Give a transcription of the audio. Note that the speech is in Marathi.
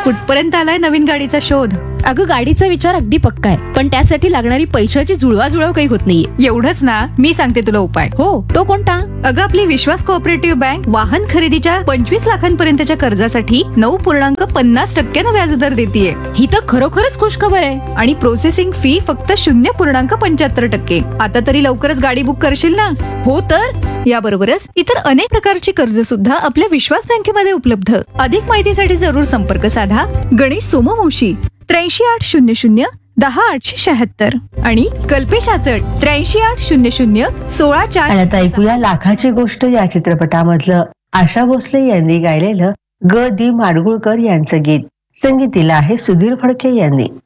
कुठपर्यंत आलाय नवीन गाडीचा शोध? अगं गाडीचा विचार अगदी पक्का आहे, पण त्यासाठी लागणारी पैशाची जुळवाजुळव काही होत नाहीये. एवढंच ना, मी सांगते तुला उपाय. हो, तो कोणता? अगं आपली विश्वास कोऑपरेटिव्ह बँक वाहन खरेदीच्या 25 लाखांपर्यंतच्या कर्जासाठी 9.50% व्याजदर देतीये. ही तर खरोखरच खुशखबर आहे. आणि प्रोसेसिंग फी फक्त 0.75%. आता तरी लवकरच गाडी बुक करशील ना? हो तर याबरोबरच इतर अनेक प्रकारची कर्ज सुद्धा आपल्या विश्वास बँकेमध्ये उपलब्ध. अधिक माहितीसाठी जरूर संपर्क साधा गणेश सोमवंशी 83 800 10 876 आणि कल्पेश आचट 83 800 16 आणि आता 4. ऐकूया लाखाची गोष्ट या चित्रपटामधलं आशा भोसले यांनी गायलेलं ग दी माडगुळकर यांचं गीत. संगीत दिलं आहे सुधीर फडके यांनी.